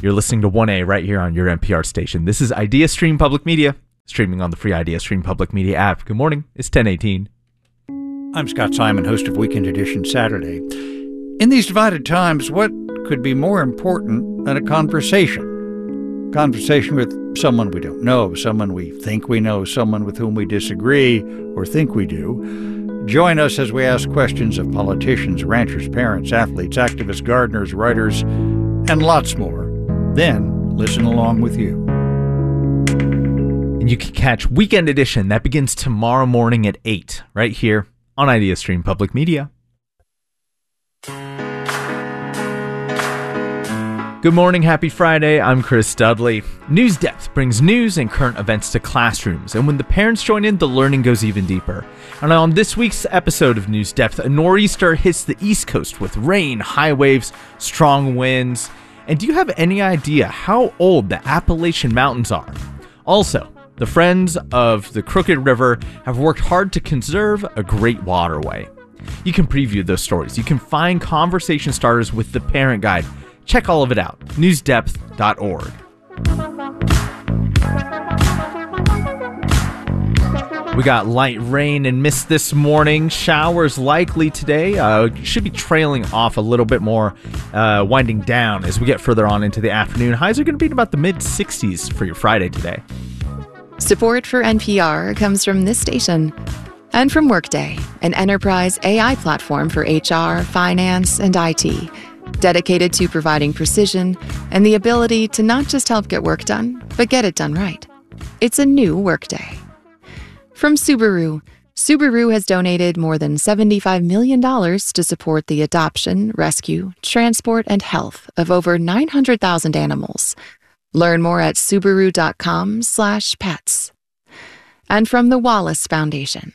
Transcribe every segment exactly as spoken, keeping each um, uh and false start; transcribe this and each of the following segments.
You're listening to one A right here on your N P R station. This is Idea Stream Public Media, streaming on the free Idea Stream Public Media app. Good morning. It's ten eighteen. I'm Scott Simon, host of Weekend Edition Saturday. In these divided times, what could be more important than a conversation? Conversation with someone we don't know, someone we think we know, someone with whom we disagree or think we do. Join us as we ask questions of politicians, ranchers, parents, athletes, activists, gardeners, writers, and lots more. Then listen along with you. And you can catch Weekend Edition. That begins tomorrow morning at eight, right here on Idea Stream Public Media. Good morning, happy Friday. I'm Chris Dudley. News Depth brings news and current events to classrooms, and when the parents join in, the learning goes even deeper. And on this week's episode of News Depth, a nor'easter hits the East Coast with rain, high waves, strong winds. And do you have any idea how old the Appalachian Mountains are? Also, the Friends of the Crooked River have worked hard to conserve a great waterway. You can preview those stories. You can find conversation starters with the Parent Guide. Check all of it out, news depth dot org. We got light rain and mist this morning. Showers likely today. Uh, should be trailing off a little bit more, uh, winding down as we get further on into the afternoon. Highs are going to be in about the mid sixties for your Friday today. Support for N P R comes from this station and from Workday, an enterprise A I platform for H R, finance, and I T. Dedicated to providing precision and the ability to not just help get work done, but get it done right. It's a new Workday. From Subaru, Subaru has donated more than seventy-five million dollars to support the adoption, rescue, transport, and health of over nine hundred thousand animals. Learn more at subaru.com slash pets. And from the Wallace Foundation.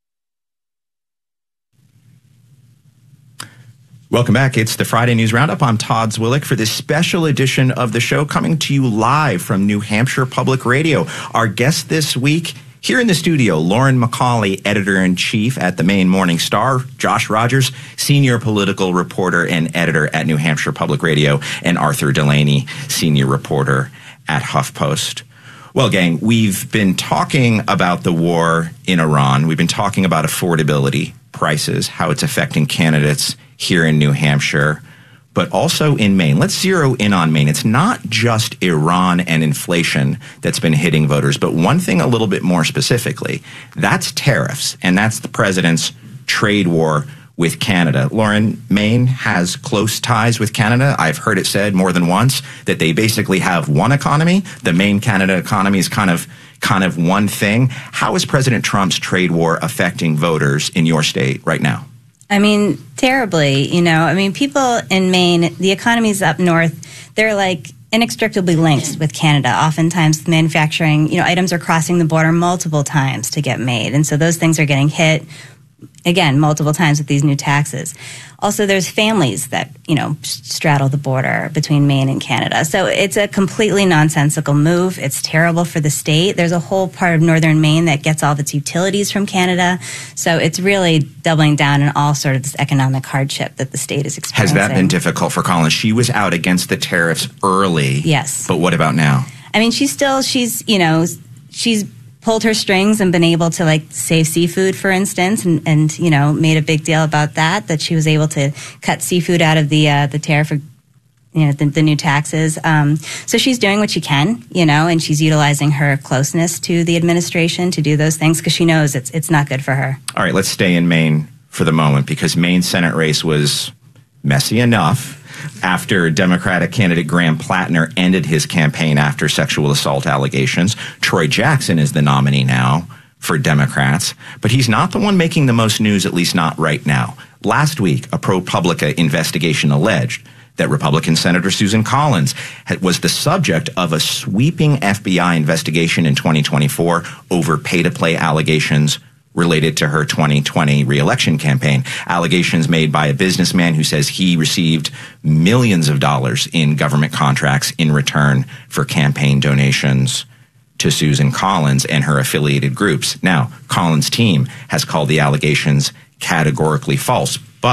Welcome back. It's the Friday News Roundup. I'm Todd Zwillick for this special edition of the show, coming to you live from New Hampshire Public Radio. Our guest this week, here in the studio, Lauren McCauley, editor-in-chief at the Maine Morning Star, Josh Rogers, senior political reporter and editor at New Hampshire Public Radio, and Arthur Delaney, senior reporter at HuffPost. Well, gang, we've been talking about the war in Iran. We've been talking about affordability, prices, how it's affecting candidates here in New Hampshire, but also in Maine. Let's zero in on Maine. It's not just Iran and inflation that's been hitting voters, but one thing a little bit more specifically, that's tariffs, and that's the president's trade war with Canada. Lauren, Maine has close ties with Canada. I've heard it said more than once that they basically have one economy. The Maine-Canada economy is kind of kind of one thing. How is President Trump's trade war affecting voters in your state right now? I mean, terribly, you know. I mean, people in Maine, the economies up north, they're like inextricably linked with Canada. Oftentimes, manufacturing, you know, items are crossing the border multiple times to get made. And so those things are getting hit, again, multiple times with these new taxes. Also, there's families that, you know, straddle the border between Maine and Canada. So it's a completely nonsensical move. It's terrible for the state. There's a whole part of northern Maine that gets all of its utilities from Canada. So it's really doubling down on all sort of this economic hardship that the state is experiencing. Has that been difficult for Collins? She was out against the tariffs early. Yes. But what about now? I mean, she's still, she's, you know, she's pulled her strings and been able to, like, save seafood, for instance, and, and you know, made a big deal about that, that she was able to cut seafood out of the uh, the tariff, you know, the, the new taxes. Um, so she's doing what she can, you know, and she's utilizing her closeness to the administration to do those things because she knows it's it's not good for her. All right, let's stay in Maine for the moment because Maine's Senate race was messy enough after Democratic candidate Graham Plattner ended his campaign after sexual assault allegations. Troy Jackson is the nominee now for Democrats, but he's not the one making the most news, at least not right now. Last week, a ProPublica investigation alleged that Republican Senator Susan Collins had, was the subject of a sweeping F B I investigation in twenty twenty-four over pay-to-play allegations related to her twenty twenty re-election campaign. Allegations made by a businessman who says he received millions of dollars in government contracts in return for campaign donations to Susan Collins and her affiliated groups. Now, Collins' team has called the allegations categorically false, but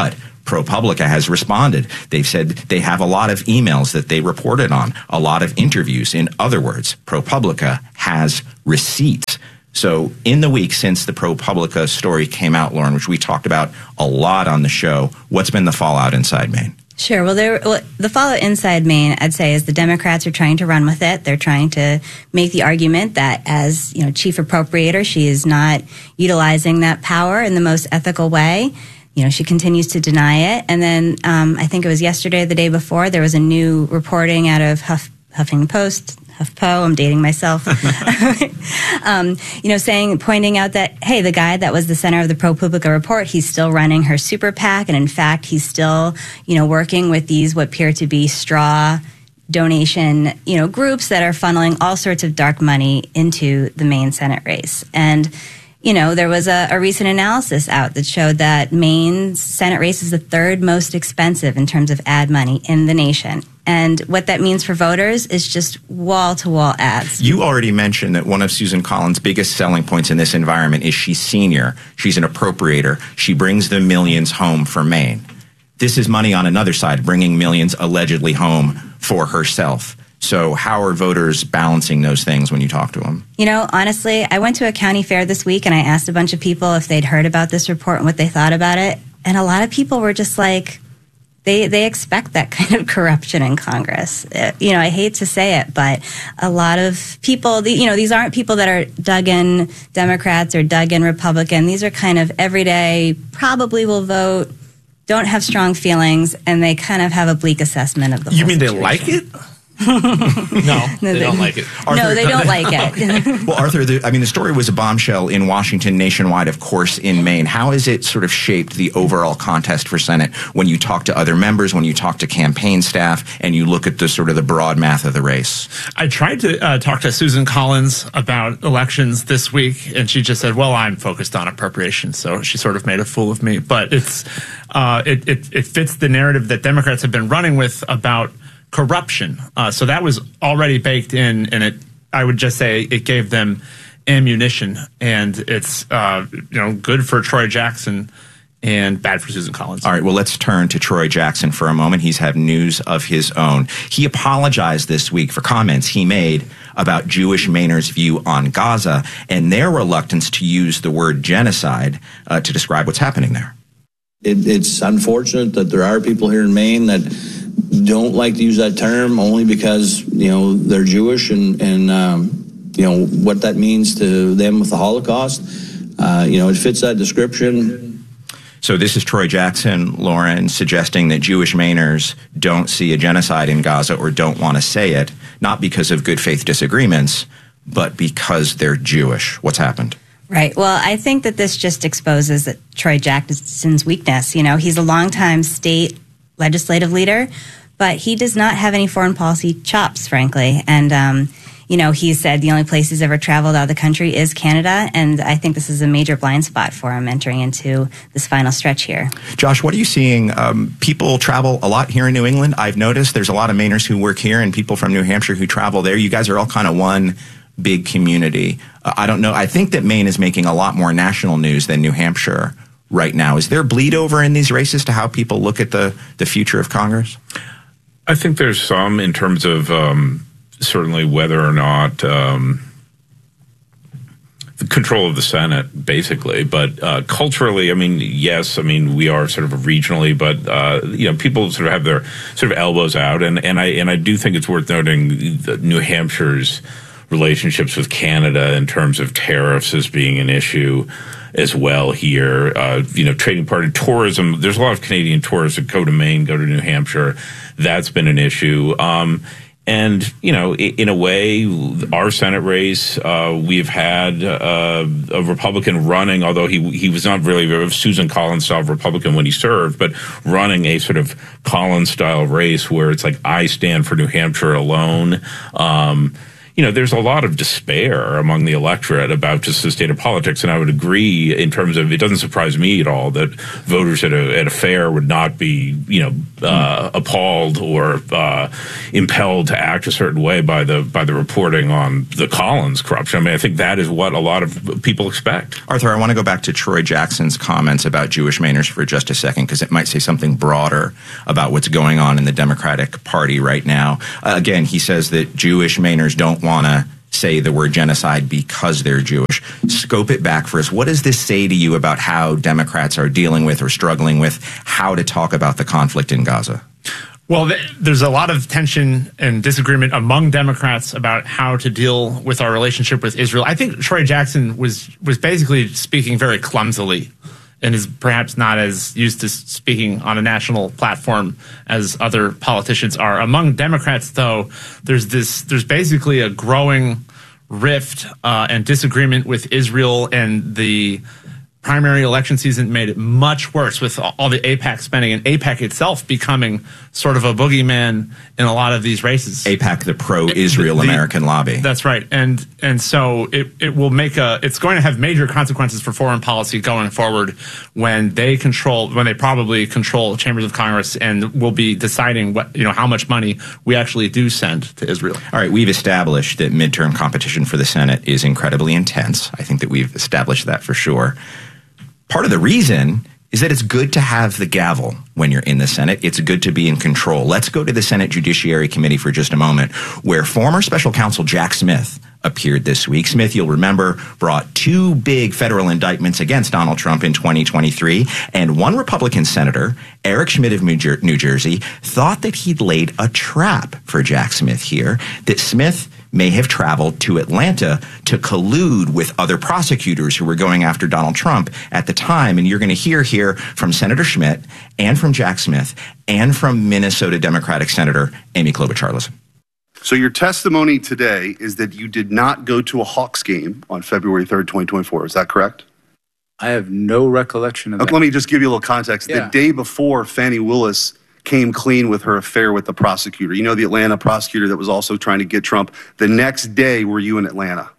ProPublica has responded. They've said they have a lot of emails that they reported on, a lot of interviews. In other words, ProPublica has receipts. So in the week since the ProPublica story came out, Lauren, which we talked about a lot on the show, what's been the fallout inside Maine? Sure. Well, there, well, the fallout inside Maine, I'd say, is the Democrats are trying to run with it. They're trying to make the argument that as, you know, chief appropriator, she is not utilizing that power in the most ethical way. You know, she continues to deny it. And then um, I think it was yesterday or the day before, there was a new reporting out of Huff, Huffington Post, HuffPo, I'm dating myself, um, you know, saying, pointing out that, hey, the guy that was the center of the ProPublica report, he's still running her super PAC. And in fact, he's still, you know, working with these what appear to be straw donation, you know, groups that are funneling all sorts of dark money into the Maine Senate race. And, you know, there was a, a recent analysis out that showed that Maine's Senate race is the third most expensive in terms of ad money in the nation. And what that means for voters is just wall-to-wall ads. You already mentioned that one of Susan Collins' biggest selling points in this environment is she's senior. She's an appropriator. She brings the millions home for Maine. This is money on another side, bringing millions allegedly home for herself. So how are voters balancing those things when you talk to them? You know, honestly, I went to a county fair this week and I asked a bunch of people if they'd heard about this report and what they thought about it. And a lot of people were just like, They they expect that kind of corruption in Congress. Uh, you know, I hate to say it, but a lot of people, the, you know, these aren't people that are dug in Democrats or dug in Republican. These are kind of everyday, probably will vote, don't have strong feelings, and they kind of have a bleak assessment of the whole You mean situation. They like it? no, no, they, they don't like it. Arthur, no, they don't like it. Well, Arthur, the, I mean, the story was a bombshell in Washington, nationwide, of course, in Maine. How has it sort of shaped the overall contest for Senate when you talk to other members, when you talk to campaign staff, and you look at the sort of the broad math of the race? I tried to uh, talk to Susan Collins about elections this week, and she just said, well, I'm focused on appropriations. So she sort of made a fool of me. But it's uh, it, it, it fits the narrative that Democrats have been running with about corruption. Uh, so that was already baked in, and it, I would just say it gave them ammunition, and it's uh, you know good for Troy Jackson and bad for Susan Collins. All right, well, let's turn to Troy Jackson for a moment. He's had news of his own. He apologized this week for comments he made about Jewish Mainers' view on Gaza and their reluctance to use the word genocide uh, to describe what's happening there. It, it's unfortunate that there are people here in Maine that don't like to use that term only because, you know, they're Jewish and, and um, you know, what that means to them with the Holocaust. Uh, you know, it fits that description. So this is Troy Jackson, Lauren, suggesting that Jewish Mainers don't see a genocide in Gaza or don't want to say it, not because of good faith disagreements, but because they're Jewish. What's happened? Right. Well, I think that this just exposes that Troy Jackson's weakness. You know, he's a longtime state legislative leader, but he does not have any foreign policy chops, frankly. And, um, you know, he said the only place he's ever traveled out of the country is Canada. And I think this is a major blind spot for him entering into this final stretch here. Josh, what are you seeing? Um, people travel a lot here in New England. I've noticed there's a lot of Mainers who work here and people from New Hampshire who travel there. You guys are all kind of one big community. Uh, I don't know. I think that Maine is making a lot more national news than New Hampshire right now. Is there bleed over in these races to how people look at the, the future of Congress? I think there's some in terms of um, certainly whether or not um, the control of the Senate, basically. But uh, culturally, I mean, yes, I mean, we are sort of regionally, but, uh, you know, people sort of have their sort of elbows out. And, and, I, and I do think it's worth noting that New Hampshire's relationships with Canada in terms of tariffs as being an issue as well here. Uh, you know, trading partner tourism, there's a lot of Canadian tourists that go to Maine, go to New Hampshire. That's been an issue. Um, and, you know, in a way, our Senate race, uh, we've had uh, a Republican running, although he he was not really a Susan Collins-style Republican when he served, but running a sort of Collins-style race where it's like, I stand for New Hampshire alone. Um you know, there's a lot of despair among the electorate about just the state of politics. And I would agree in terms of, it doesn't surprise me at all that voters at a, at a fair would not be, you know, uh, appalled or uh, impelled to act a certain way by the by the reporting on the Collins corruption. I mean, I think that is what a lot of people expect. Arthur, I want to go back to Troy Jackson's comments about Jewish Mainers for just a second, because it might say something broader about what's going on in the Democratic Party right now. Uh, again, he says that Jewish Mainers don't want to say the word genocide because they're Jewish. Scope it back for us. What does this say to you about how Democrats are dealing with or struggling with how to talk about the conflict in Gaza? Well, th- there's a lot of tension and disagreement among Democrats about how to deal with our relationship with Israel. I think Troy Jackson was was basically speaking very clumsily and is perhaps not as used to speaking on a national platform as other politicians are. Among Democrats, though, there's this there's basically a growing rift uh, and disagreement with Israel, and the primary election season made it much worse with all the AIPAC spending, and AIPAC itself becoming sort of a boogeyman in a lot of these races. AIPAC, the pro-Israel the, the, American lobby. That's right. And and so it, it will make a, it's going to have major consequences for foreign policy going forward when they control, when they probably control chambers of Congress and will be deciding what, you know, how much money we actually do send to Israel. All right. We've established that midterm competition for the Senate is incredibly intense. I think that we've established that for sure. Part of the reason is that it's good to have the gavel when you're in the Senate. It's good to be in control. Let's go to the Senate Judiciary Committee for just a moment, where former special counsel Jack Smith appeared this week. Smith, you'll remember, brought two big federal indictments against Donald Trump in twenty twenty-three, and one Republican senator, Eric Schmidt of New, Jer- New Jersey, thought that he'd laid a trap for Jack Smith here, that Smith may have traveled to Atlanta to collude with other prosecutors who were going after Donald Trump at the time. And you're going to hear here from Senator Schmidt and from Jack Smith and from Minnesota Democratic Senator Amy Klobuchar. Listen. So your testimony today is that you did not go to a Hawks game on February third, twenty twenty-four. Is that correct? I have no recollection of okay, that. Let me just give you a little context. Yeah. The day before, Fani Willis came clean with her affair with the prosecutor. You know, the Atlanta prosecutor that was also trying to get Trump. The next day, were you in Atlanta?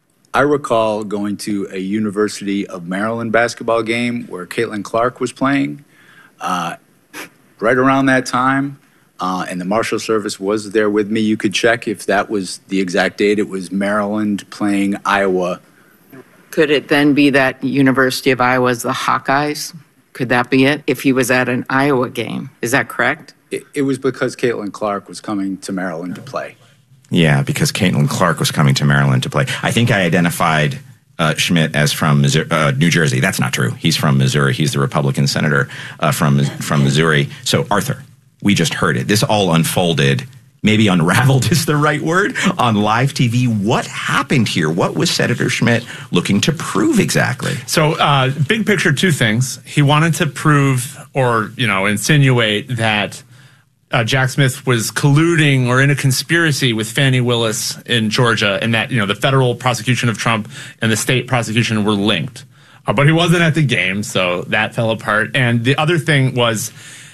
I recall going to a University of Maryland basketball game where Caitlin Clark was playing uh, right around that time, uh, and the Marshal Service was there with me. You could check if that was the exact date. It was Maryland playing Iowa. Could it then be that University of Iowa is the Hawkeyes? Could that be it? If he was at an Iowa game, is that correct? It, it was because Caitlin Clark was coming to Maryland to play. Yeah, because Caitlin Clark was coming to Maryland to play. I think I identified uh, Schmidt as from Missouri, uh, New Jersey. That's not true. He's from Missouri. He's the Republican senator uh, from from Missouri. So, Arthur, we just heard it. This all unfolded, maybe unraveled is the right word, on live T V. What happened here? What was Senator Schmidt looking to prove exactly? So, uh, big picture, two things. He wanted to prove or, you know, insinuate that uh, Jack Smith was colluding or in a conspiracy with Fani Willis in Georgia, and that, you know, the federal prosecution of Trump and the state prosecution were linked. Uh, but he wasn't at the game, so that fell apart. And the other thing was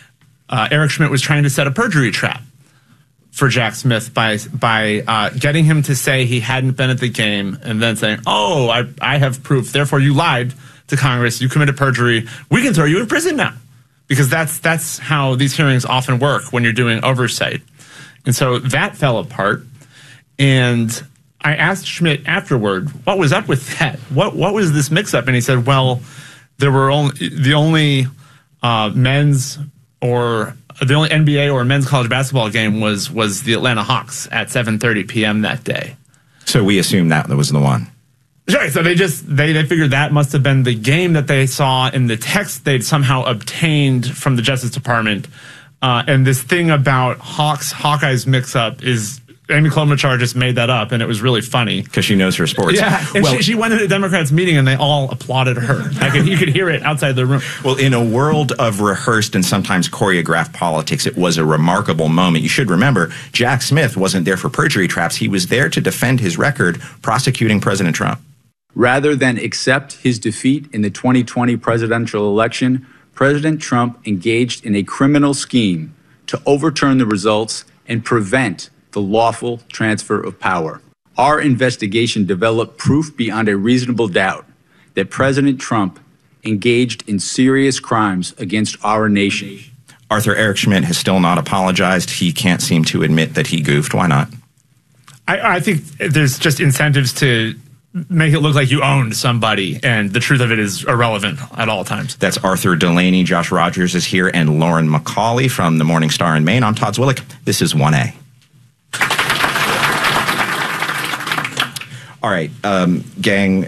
uh, Eric Schmidt was trying to set a perjury trap for Jack Smith by by uh, getting him to say he hadn't been at the game and then saying, oh, I, I have proof, therefore you lied to Congress, you committed perjury, we can throw you in prison now. Because that's that's how these hearings often work when you're doing oversight. And so that fell apart. And I asked Schmidt afterward, what was up with that? What what was this mix-up? And he said, well, there were only the only uh, men's or the only N B A or men's college basketball game was was the Atlanta Hawks at seven thirty p.m. that day. So we assume that was the one. Sure. So they just they, they figured that must have been the game that they saw in the text they'd somehow obtained from the Justice Department. Uh, and this thing about Hawks Hawkeyes mix up is Amy Klobuchar just made that up, and it was really funny because she knows her sports. Yeah, and well, she, she went to a Democrats meeting, and they all applauded her. I could, you could hear it outside the room. Well, in a world of rehearsed and sometimes choreographed politics, it was a remarkable moment. You should remember, Jack Smith wasn't there for perjury traps. He was there to defend his record prosecuting President Trump. Rather than accept his defeat in the twenty twenty presidential election, President Trump engaged in a criminal scheme to overturn the results and prevent the lawful transfer of power. Our investigation developed proof beyond a reasonable doubt that President Trump engaged in serious crimes against our nation. Arthur, Eric Schmidt has still not apologized. He can't seem to admit that he goofed. Why not? I, I think there's just incentives to make it look like you owned somebody, and the truth of it is irrelevant at all times. That's Arthur Delaney. Josh Rogers is here, and Lauren McCauley from the Morning Star in Maine. I'm Todd Zwillich. This is one A. All right, um, gang.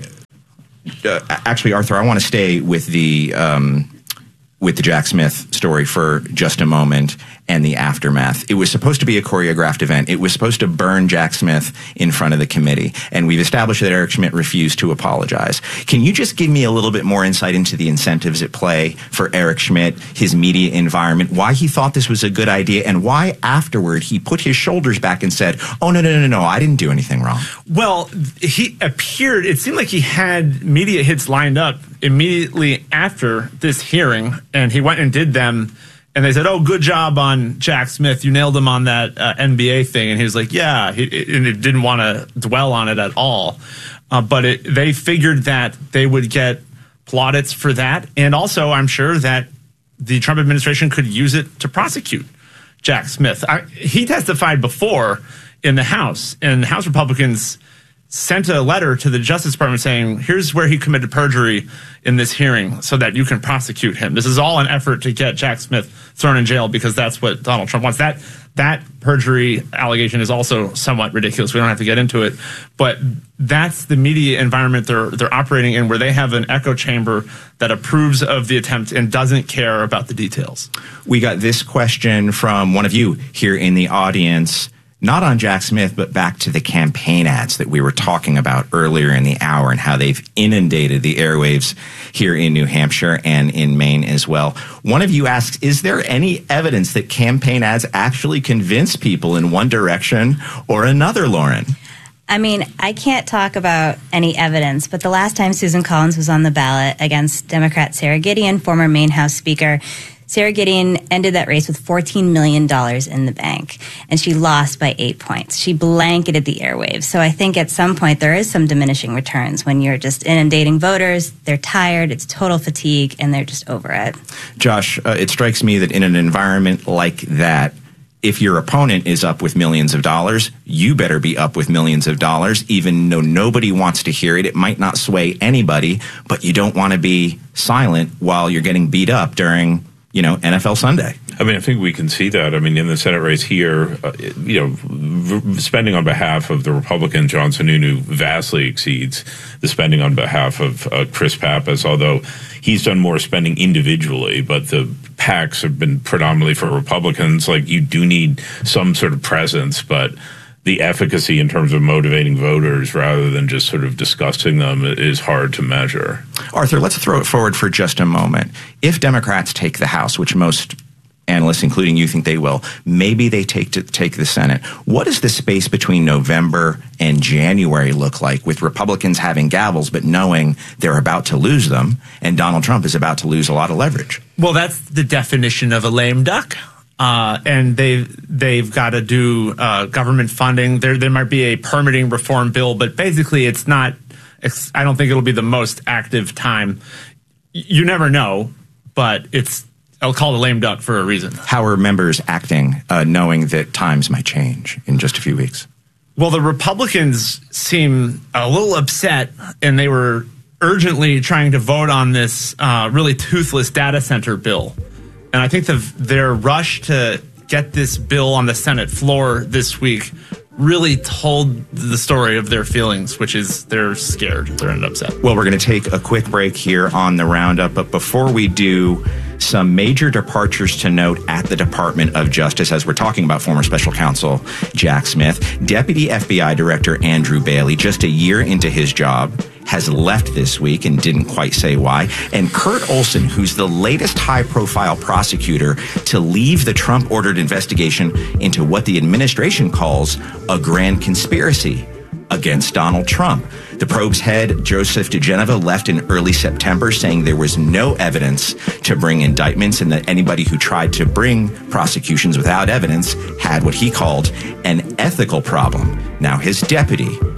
Uh, actually, Arthur, I want to stay with the um, with the Jack Smith story for just a moment and the aftermath. It was supposed to be a choreographed event. It was supposed to burn Jack Smith in front of the committee, and we've established that Eric Schmidt refused to apologize. Can you just give me a little bit more insight into the incentives at play for Eric Schmidt, his media environment, why he thought this was a good idea, and why afterward he put his shoulders back and said, oh, no, no, no, no, I didn't do anything wrong? Well, he appeared, it seemed like he had media hits lined up immediately after this hearing, and he went and did them. And they said, oh, good job on Jack Smith. You nailed him on that uh, N B A thing. And he was like, yeah, he, and it didn't want to dwell on it at all. Uh, but it, they figured that they would get plaudits for that. And also, I'm sure that the Trump administration could use it to prosecute Jack Smith. I, he testified before in the House, and the House Republicans sent a letter to the Justice Department saying, here's where he committed perjury in this hearing so that you can prosecute him. This is all an effort to get Jack Smith thrown in jail because that's what Donald Trump wants. That that perjury allegation is also somewhat ridiculous. We don't have to get into it. But that's the media environment they're they're operating in, where they have an echo chamber that approves of the attempt and doesn't care about the details. We got this question from one of you here in the audience. Not on Jack Smith, but back to the campaign ads that we were talking about earlier in the hour and how they've inundated the airwaves here in New Hampshire and in Maine as well. One of you asks, is there any evidence that campaign ads actually convince people in one direction or another, Lauren? I mean, I can't talk about any evidence, but the last time Susan Collins was on the ballot against Democrat Sarah Gideon, former Maine House Speaker, Sarah Gideon ended that race with fourteen million dollars in the bank, and she lost by eight points. She blanketed the airwaves. So I think at some point there is some diminishing returns when you're just inundating voters. They're tired, it's total fatigue, and they're just over it. Josh, uh, it strikes me that in an environment like that, if your opponent is up with millions of dollars, you better be up with millions of dollars, even though nobody wants to hear it. It might not sway anybody, but you don't want to be silent while you're getting beat up during, you know, N F L Sunday. I mean, I think we can see that. I mean, in the Senate race here, uh, you know, spending on behalf of the Republican John Sununu vastly exceeds the spending on behalf of uh, Chris Pappas, although he's done more spending individually, but the PACs have been predominantly for Republicans. Like, you do need some sort of presence, but the efficacy in terms of motivating voters rather than just sort of disgusting them is hard to measure. Arthur, let's throw it forward for just a moment. If Democrats take the House, which most analysts, including you, think they will, maybe they take to take the Senate. What does the space between November and January look like, with Republicans having gavels but knowing they're about to lose them, and Donald Trump is about to lose a lot of leverage? Well, that's the definition of a lame duck. Uh, and they've, they've got to do uh, government funding. There there might be a permitting reform bill, but basically it's not, it's, I don't think it'll be the most active time. You never know, but it's, I'll call it a lame duck for a reason. How are members acting, uh, knowing that times might change in just a few weeks? Well, the Republicans seem a little upset, and they were urgently trying to vote on this uh, really toothless data center bill. And I think the, their rush to get this bill on the Senate floor this week really told the story of their feelings, which is they're scared, they're upset. Well, we're going to take a quick break here on the Roundup, but before we do, some major departures to note at the Department of Justice as we're talking about former special counsel Jack Smith. Deputy F B I Director Andrew Bailey, just a year into his job, has left this week and didn't quite say why. And Kurt Olson, who's the latest high-profile prosecutor to leave the Trump-ordered investigation into what the administration calls a grand conspiracy against Donald Trump. The probe's head, Joseph DeGeneva, left in early September, saying there was no evidence to bring indictments and that anybody who tried to bring prosecutions without evidence had what he called an ethical problem. Now, his deputy,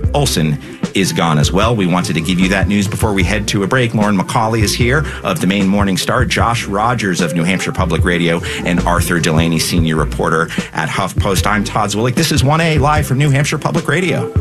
Olson is gone as well. We wanted to give you that news before we head to a break. Lauren McCauley is here of the Maine Morning Star, Josh Rogers of New Hampshire Public Radio, and Arthur Delaney, senior reporter at HuffPost. I'm Todd Zwillich. This is one A live from New Hampshire Public Radio.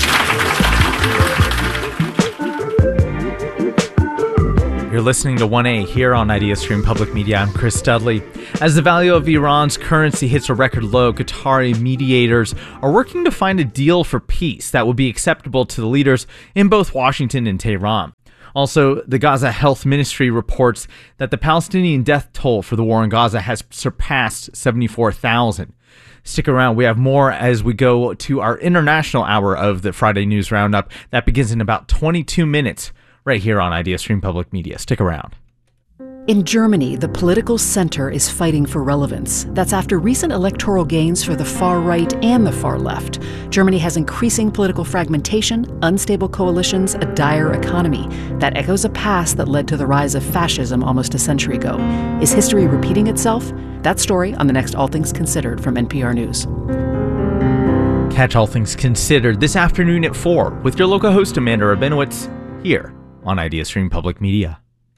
You're listening to one A here on IdeaStream Public Media. I'm Chris Dudley. As the value of Iran's currency hits a record low, Qatari mediators are working to find a deal for peace that will be acceptable to the leaders in both Washington and Tehran. Also, the Gaza Health Ministry reports that the Palestinian death toll for the war in Gaza has surpassed seventy-four thousand. Stick around. We have more as we go to our international hour of the Friday News Roundup. That begins in about twenty-two minutes. Right here on IdeaStream Public Media. Stick around. In Germany, the political center is fighting for relevance. That's after recent electoral gains for the far right and the far left. Germany has increasing political fragmentation, unstable coalitions, a dire economy. That echoes a past that led to the rise of fascism almost a century ago. Is history repeating itself? That story on the next All Things Considered from N P R News. Catch All Things Considered this afternoon at four with your local host Amanda Rabinowitz here on IdeaStream Public Media.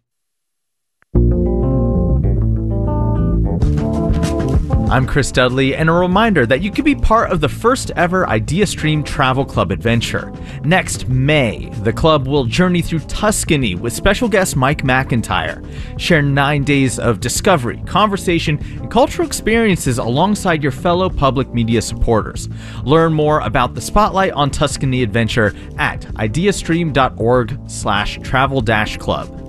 I'm Chris Dudley, and a reminder that you can be part of the first ever IdeaStream Travel Club adventure. Next May, the club will journey through Tuscany with special guest Mike McIntyre. Share nine days of discovery, conversation, and cultural experiences alongside your fellow public media supporters. Learn more about the Spotlight on Tuscany adventure at ideastream.org slash travel dash club.